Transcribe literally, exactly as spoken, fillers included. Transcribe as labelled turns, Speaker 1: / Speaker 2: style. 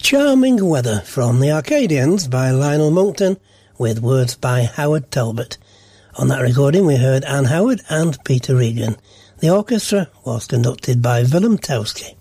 Speaker 1: Charming Weather from the Arcadians by Lionel Monckton, with words by Howard Talbot. On that recording we heard Anne Howard and Peter Regan. The orchestra was conducted by Willem Towski.